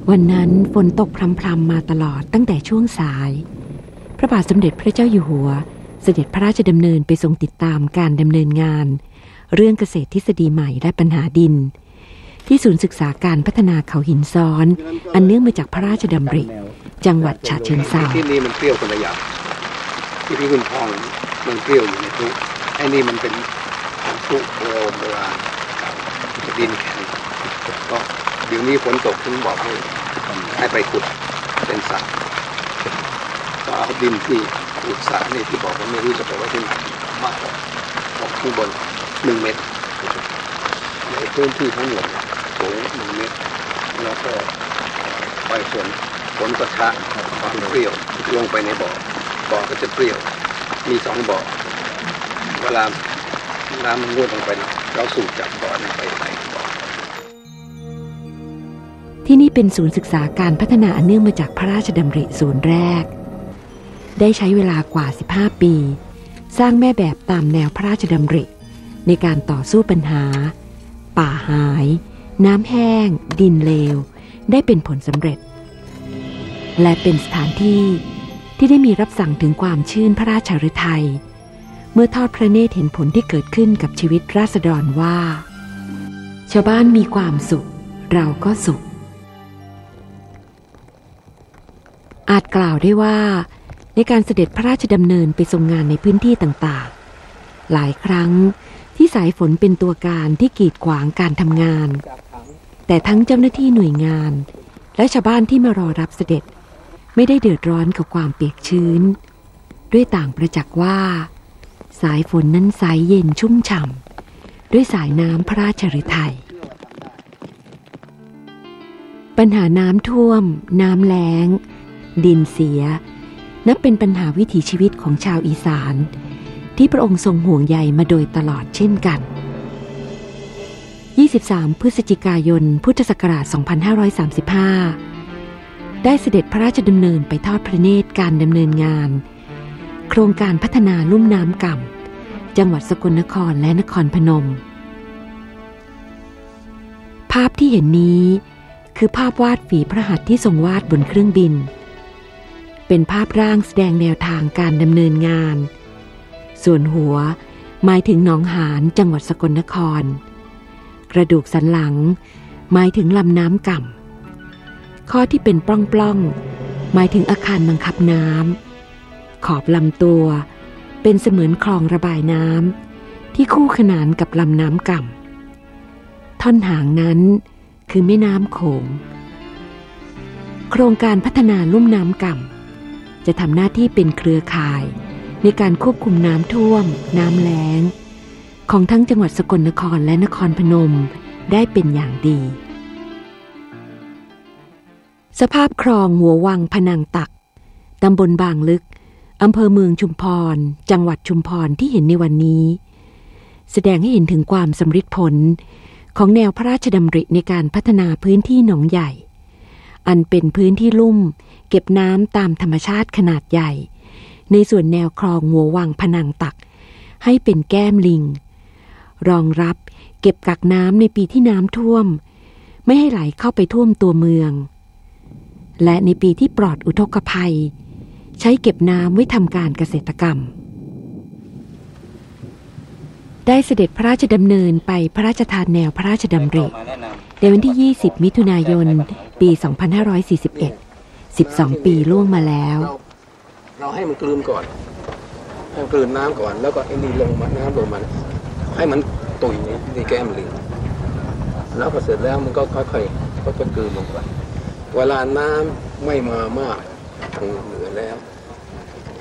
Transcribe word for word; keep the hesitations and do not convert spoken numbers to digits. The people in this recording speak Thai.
วันนั้นฝนตกพรำๆมาตลอดตั้งแต่ช่วงสายพระบาทสมเด็จพระเจ้าอยู่หัวเสด็จพระราชดำเนินไปทรงติดตามการดำเนินงานเรื่องเกษตรทฤษฎีใหม่และปัญหาดินที่ศูนย์ศึกษาการพัฒนาเขาหินซ้อนอันเนื่องมาจากพระราชดำริจังหวัดฉะเชิงเทราที่นี่มันเปรี้ยวคนละอย่างที่พี่คุณพ่อมันเปรี้ยวอยู่ในทุกไอ้นี่มันเป็นทุกโบราณดินแข็งก็เดี๋ยวนี้ฝนตกถึงบอกให้ให้ไปขุดเป็นสระก็เอาดินที่ขุดสระนี่ที่บอกว่าไม่รู้จะไปไว้ที่ไหนมากกว่าข้างบนหนึ่งเมตรในพื้นที่ทั้งหมดสูงหนึ่งเมตรแล้วก็ไปฝนฝนกระทะความเปรี้ยวลงไปในบ่อบ่อก็จะเปรี้ยวมีสองบ่อเวลาน้ำมันรั่วลงไปเราสูบจากบ่อนั้นไปไหนบ่อที่นี่เป็นศูนย์ศึกษาการพัฒนาอันเนื่องมาจากพระราชดำริศูนย์แรกได้ใช้เวลากว่าสิบห้าปีสร้างแม่แบบตามแนวพระราชดำริในการต่อสู้ปัญหาป่าหายน้ำแห้งดินเลวได้เป็นผลสำเร็จและเป็นสถานที่ที่ได้มีรับสั่งถึงความชื่นพระราชฤทัยเมื่อทอดพระเนตรเห็นผลที่เกิดขึ้นกับชีวิตราษฎรว่าชาวบ้านมีความสุขเราก็สุขอาจกล่าวได้ว่าในการเสด็จพระราชดำเนินไปทรงงานในพื้นที่ต่างๆหลายครั้งที่สายฝนเป็นตัวการที่กีดขวางการทำงานแต่ทั้งเจ้าหน้าที่หน่วยงานและชาวบ้านที่มารอรับเสด็จไม่ได้เดือดร้อนกับความเปียกชื้นด้วยต่างประจักษ์ว่าสายฝนนั้นใสเย็นชุ่มฉ่ำด้วยสายน้ำพระราชฤทัยปัญหาน้ำท่วมน้ำแล้งดินเสียนับเป็นปัญหาวิถีชีวิตของชาวอีสานที่พระองค์ทรงห่วงใยมาโดยตลอดเช่นกันยี่สิบสามพฤศจิกายนพุทธศักราชสองพันห้าร้อยสามสิบห้าได้เสด็จพระราชดำเนินไปทอดพระเนตรการดำเนินงานโครงการพัฒนาลุ่มน้ำก่ำจังหวัดสกลนครและนครพนมภาพที่เห็นนี้คือภาพวาดฝีพระหัตถ์ที่ทรงวาดบนเครื่องบินเป็นภาพร่างแสดงแนวทางการดำเนินงานส่วนหัวหมายถึงหนองหานจังหวัดสกลนครกระดูกสันหลังหมายถึงลำน้ำก่ำข้อที่เป็นปล้องๆหมายถึงอาคารบังคับน้ำขอบลำตัวเป็นเสมือนคลองระบายน้ำที่คู่ขนานกับลำน้ำก่ำท่อนหางนั้นคือแม่น้ำโขงโครงการพัฒนาลุ่มน้ำก่ำจะทำหน้าที่เป็นเครือข่ายในการควบคุมน้ำท่วมน้ำแล้งของทั้งจังหวัดสกลนครและนครพนมได้เป็นอย่างดีสภาพคลองหัววังพนังตักตำบลบางลึกอำเภอเมืองชุมพรจังหวัดชุมพรที่เห็นในวันนี้แสดงให้เห็นถึงความสำฤทธิ์ผลของแนวพระราชดำริในการพัฒนาพื้นที่หนองใหญ่อันเป็นพื้นที่ลุ่มเก็บน้ำตามธรรมชาติขนาดใหญ่ในส่วนแนวคลองหัววังพนังตักให้เป็นแก้มลิงรองรับเก็บกักน้ำในปีที่น้ำท่วมไม่ให้ไหลเข้าไปท่วมตัวเมืองและในปีที่ปลอดอุทกภัยใช้เก็บน้ำไว้ทำการเกษตรกรรมได้เสด็จพระราชดำเนินไปพระราชทานแนวพระราชดำริในวันที่ยี่สิบมิถุนายนปีสองพันห้าร้อยสี่สิบเอ็ด สิบสองปีล่วงมาแล้วเราให้มันกลืนก่อนให้มันกลืนน้ำก่อนแล้วก็ไอ้นี่ลงมาน้ำลงมาให้มันตุยในแก้มลิงแล้วพอเสร็จแล้วมันก็ค่อยๆก็จะกลืนลงไปเวลาน้ำไม่มามากทางเหนือแล้ว